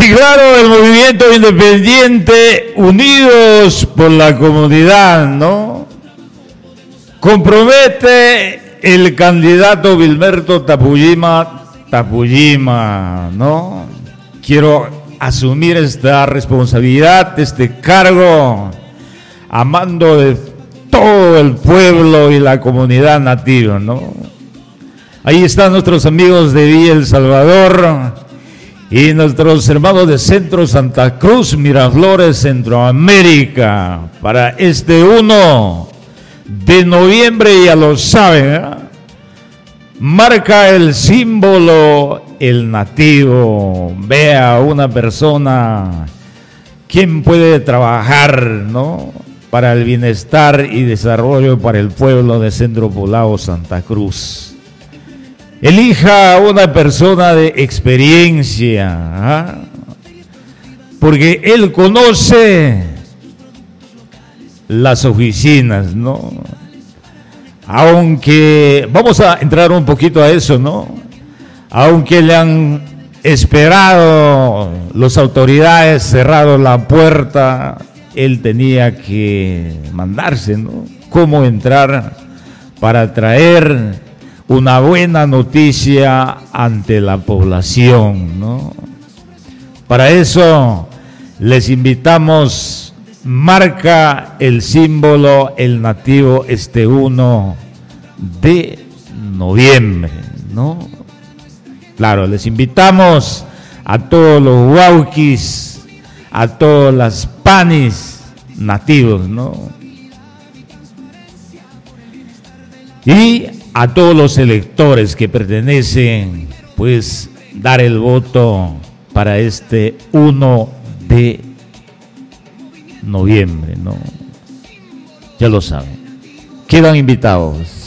Sí, claro, el movimiento independiente Unidos por la Comunidad, ¿no? Compromete el candidato Wilmerto Tapuyima, ¿no? Quiero asumir esta responsabilidad, este cargo, a mando de todo el pueblo y la comunidad nativa, ¿no? Ahí están nuestros amigos de Villa El Salvador y nuestros hermanos de Centro Santa Cruz, Miraflores, Centroamérica, para este 1 de noviembre, ya lo saben, ¿eh? Marca el símbolo, el nativo. Vea una persona, ¿quién puede trabajar, no?, para el bienestar y desarrollo para el pueblo de Centro Poblado, Santa Cruz. Elija a una persona de experiencia, ¿eh? Porque él conoce las oficinas, ¿no? Aunque, vamos a entrar un poquito a eso, ¿no? Aunque le han esperado las autoridades, cerrado la puerta, él tenía que mandarse, ¿no? Cómo entrar para traer una buena noticia ante la población, ¿no? Para eso les invitamos. Marca el símbolo, el nativo, este 1 de noviembre, ¿no? Claro, les invitamos a todos los huauquis, a todas las panis nativos, ¿no? Y a todos los electores que pertenecen, pues, dar el voto para este 1 de noviembre, ¿no? Ya lo saben. Quedan invitados.